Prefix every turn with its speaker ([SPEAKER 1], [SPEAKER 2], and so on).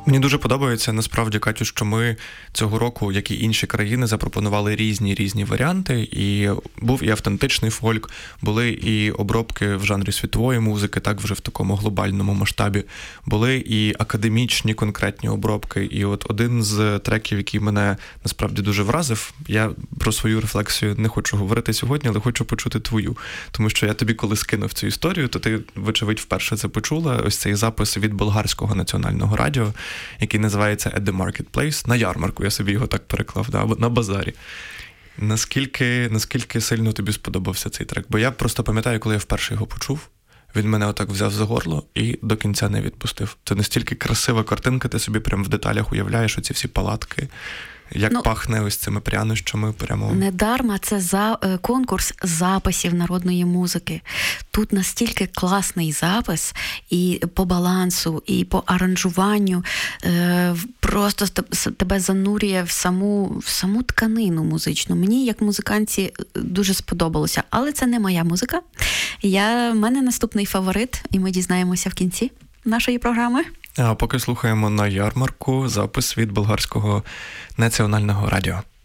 [SPEAKER 1] Мені дуже подобається, насправді, Катю, що ми цього року, як і інші країни, запропонували різні варіанти. І був і автентичний фольк, були і обробки в жанрі світової музики, так вже в такому глобальному масштабі. Були і академічні конкретні обробки. І от один з треків, який мене насправді дуже вразив, я про свою рефлексію не хочу говорити сьогодні, але хочу почути твою. Тому що я тобі коли скинув цю історію, то ти, вочевидь, вперше це почула. Ось цей запис від Болгарського національного радіо, який називається «At the Marketplace», на ярмарку, я собі його так переклав, да, на базарі. Наскільки сильно тобі сподобався цей трек? Бо я просто пам'ятаю, коли я вперше його почув, він мене отак взяв за горло і до кінця не відпустив. Це настільки красива картинка, ти собі прям в деталях уявляєш оці всі палатки, як пахне ось цими прянощами прямо.
[SPEAKER 2] Недарма це конкурс записів народної музики. Тут настільки класний запис і по балансу, і по аранжуванню. Просто тебе занурює в саму тканину музичну. Мені, як музиканці, дуже сподобалося. Але це не моя музика. В мене наступний фаворит, і ми дізнаємося в кінці нашої програми.
[SPEAKER 1] А поки слухаємо на ярмарку запис від Болгарського національного радіо.